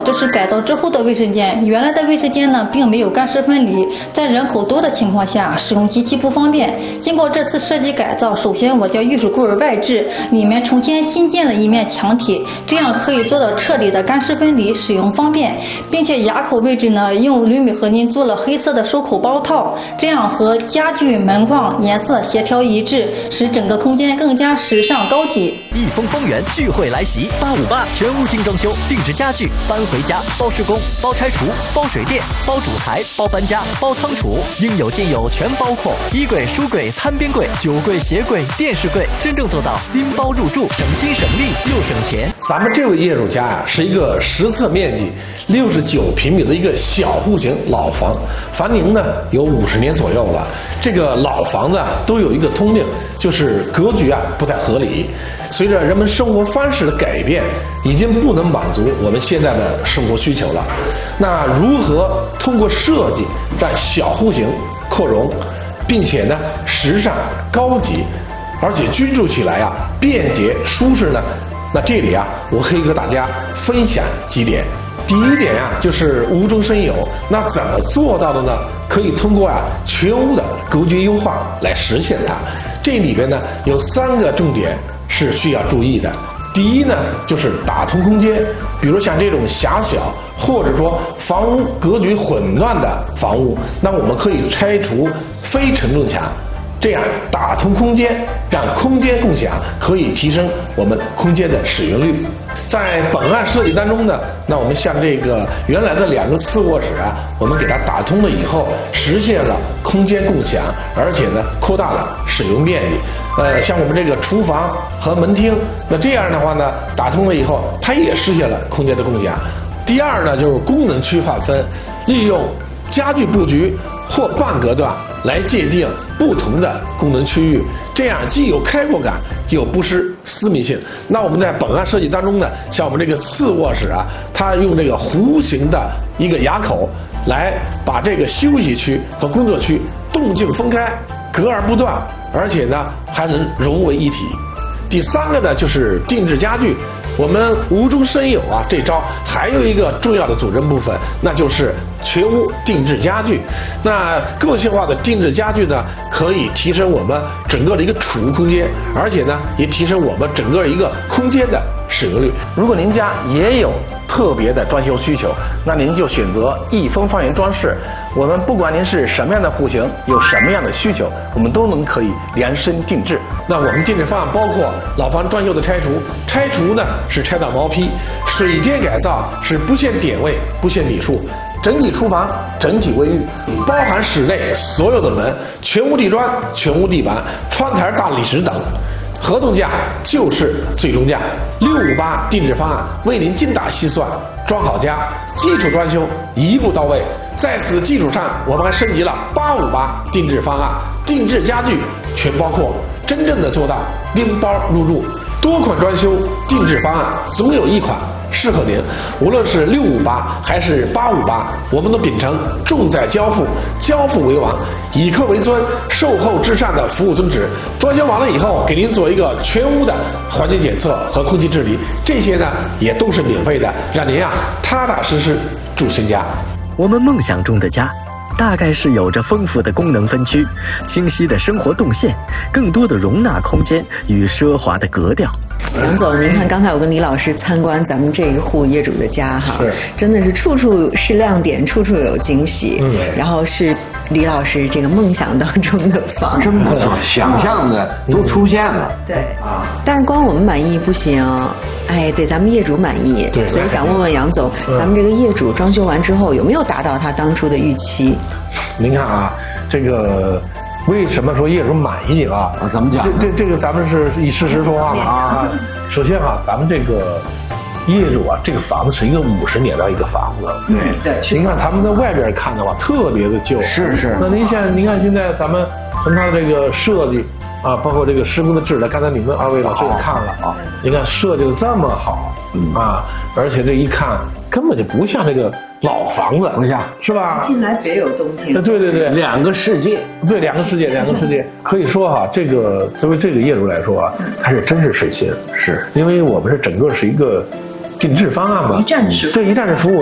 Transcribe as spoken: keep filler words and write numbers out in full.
这是改造之后的卫生间，原来的卫生间呢并没有干湿分离，在人口多的情况下使用极其不方便。经过这次设计改造，首先我将浴室柜外置，里面重新新建了一面墙体，这样可以做到彻底的干湿分离，使用方便。并且牙口位置呢用铝镁合金做了黑色的收口包套，这样和家具门框颜色协调一致，使整个空间更加时尚高级。 益丰丰源聚会来袭，八五八全屋精装修，定制家具，搬回家，包施工，包拆除，包水电，包主台，包搬家，包仓储，应有尽有，全包括。衣柜、书柜、餐边柜、酒柜、鞋柜、电视柜，真正做到拎包入住，省心省力又省钱。 咱们这位业主家呀、啊，是一个实测面积六十九平米的一个小户型老房，房龄呢有五十年左右了。这个老房子啊都有一个通病，就是格局啊不太合理。随着人们生活方式的改变，已经不能满足我们现在的生活需求了。那如何通过设计让小户型扩容，并且呢时尚高级，而且居住起来啊便捷舒适呢？那这里啊，我可以和大家分享几点。第一点啊，就是无中生有。那怎么做到的呢？可以通过啊全屋的格局优化来实现它。这里边呢有三个重点是需要注意的。第一呢，就是打通空间，比如像这种狭小或者说房屋格局混乱的房屋，那我们可以拆除非承重墙，这样打通空间，让空间共享，可以提升我们空间的使用率。在本案设计当中呢，那我们像这个原来的两个次卧室啊，我们给它打通了以后，实现了空间共享，而且呢扩大了使用面积。呃，像我们这个厨房和门厅，那这样的话呢，打通了以后，它也实现了空间的共享。第二呢，就是功能区划分，利用家具布局或半隔断来界定不同的功能区域，这样既有开阔感，又不失私密性。那我们在本案设计当中呢，像我们这个次卧室啊，它用这个弧形的一个牙口来把这个休息区和工作区动静分开，隔而不断，而且呢还能融为一体。第三个呢，就是定制家具。我们无中生有啊，这招还有一个重要的组成部分，那就是全屋定制家具。那个性化的定制家具呢，可以提升我们整个的一个储物空间，而且呢也提升我们整个一个空间的使用率。如果您家也有特别的装修需求，那您就选择益丰方圆装饰。我们不管您是什么样的户型，有什么样的需求，我们都能可以量身定制。那我们定制方案包括老房装修的拆除，拆除呢是拆到毛坯，水电改造是不限点位不限米数，整体厨房整体卫浴，包含室内所有的门，全屋地砖全屋地板，窗台大理石等。合同价就是最终价，六五八定制方案为您精打细算装好家，基础装修一步到位。在此基础上，我们还升级了八五八定制方案，定制家具全包括，真正的做到拎包入住。多款装修定制方案，总有一款适合您。无论是六五八还是八五八，我们都秉承重在交付，交付为王，以客为尊，售后至上的服务宗旨。装修完了以后，给您做一个全屋的环境检测和空气治理，这些呢也都是免费的，让您啊踏踏实实住新家。 我们梦想中的家，大概是有着丰富的功能分区，清晰的生活动线，更多的容纳空间与奢华的格调。 杨总，您看刚才我跟李老师参观咱们这一户业主的家哈，真的是处处是亮点，处处有惊喜。嗯，然后是李老师这个梦想当中的房， 真不错，想象的都出现了。 对啊，但是光我们满意不行，哎，得咱们业主满意。对，所以想问问杨总，嗯、咱们这个业主装修完之后有没有达到他当初的预期？ 您看啊，这个。为什么说业主满意啊？ 啊，怎么讲？ 这这这个咱们是以事实说话嘛啊。首先哈、啊，咱们这个业主啊，这个房子是一个五十年的一个房子。 对对。 您看咱们在外边看的话，特别的旧。 是是。 那您现您看现在咱们从它的这个设计啊，包括这个施工的质量，刚才你们二位老师也看了啊，您看设计的这么好、嗯、啊，而且这一看根本就不像这个。老房子不像是吧？ 进来别有洞天。 对对对， 两个世界， 对两个世界，两个世界。可以说哈，这个作为这个业主来说啊，他是真是省心， 是因为我们是整个是一个定制方案嘛， 一站式对，一站式服务。